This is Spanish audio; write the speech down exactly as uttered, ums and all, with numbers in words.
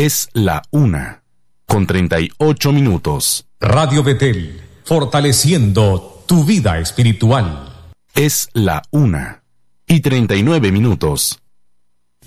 Es la una, con treinta y ocho minutos. Radio Betel, fortaleciendo tu vida espiritual. Es la una, y treinta y nueve minutos.